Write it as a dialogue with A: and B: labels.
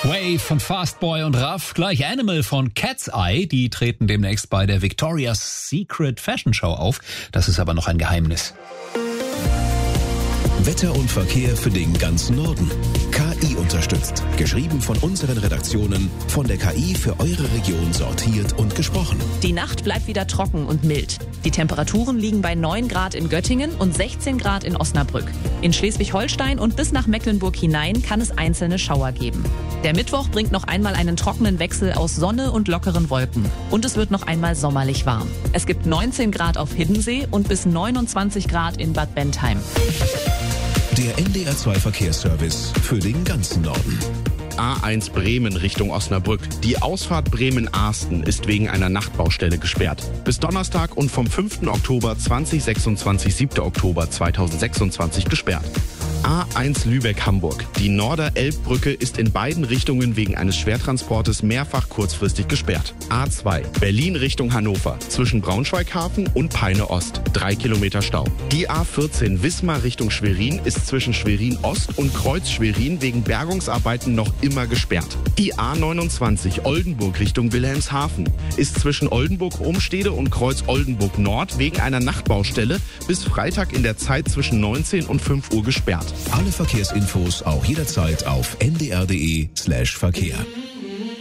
A: Wave von Fastboy und Raff, gleich Animal von Cat's Eye. Die treten demnächst bei der Victoria's Secret Fashion Show auf. Das ist aber noch ein Geheimnis.
B: Wetter und Verkehr für den ganzen Norden. KI unterstützt. Geschrieben von unseren Redaktionen, von der KI für eure Region sortiert und gesprochen.
C: Die Nacht bleibt wieder trocken und mild. Die Temperaturen liegen bei 9 Grad in Göttingen und 16 Grad in Osnabrück. In Schleswig-Holstein und bis nach Mecklenburg hinein kann es einzelne Schauer geben. Der Mittwoch bringt noch einmal einen trockenen Wechsel aus Sonne und lockeren Wolken. Und es wird noch einmal sommerlich warm. Es gibt 19 Grad auf Hiddensee und bis 29 Grad in Bad Bentheim.
B: Der NDR2 Verkehrsservice für den ganzen Norden.
D: A1 Bremen Richtung Osnabrück. Die Ausfahrt Bremen-Arsten ist wegen einer Nachtbaustelle gesperrt. Bis Donnerstag und vom 5. Oktober 2026, 7. Oktober 2026 gesperrt. A1 Lübeck-Hamburg. Die Norder-Elbbrücke ist in beiden Richtungen wegen eines Schwertransportes mehrfach kurzfristig gesperrt. A2 Berlin Richtung Hannover. Zwischen Braunschweighafen und Peine Ost. 3 Kilometer Stau. Die A14 Wismar Richtung Schwerin ist zwischen Schwerin Ost und Kreuz Schwerin wegen Bergungsarbeiten noch immer gesperrt. Die A29 Oldenburg Richtung Wilhelmshaven ist zwischen Oldenburg-Umstede und Kreuz Oldenburg Nord wegen einer Nachtbaustelle bis Freitag in der Zeit zwischen 19 und 5 Uhr gesperrt.
B: Alle Verkehrsinfos auch jederzeit auf ndr.de/Verkehr.